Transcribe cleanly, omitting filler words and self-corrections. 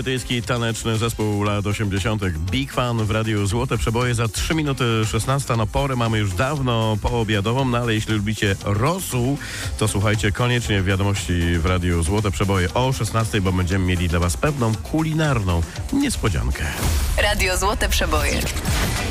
brytyjski taneczny zespół lat 80. Big Fan w radiu Złote Przeboje za 3 minuty 16. No porę mamy już dawno poobiadową, no ale jeśli lubicie rosół, to słuchajcie koniecznie wiadomości w radiu Złote Przeboje o 16, bo będziemy mieli dla Was pewną kulinarną niespodziankę. Radio Złote Przeboje.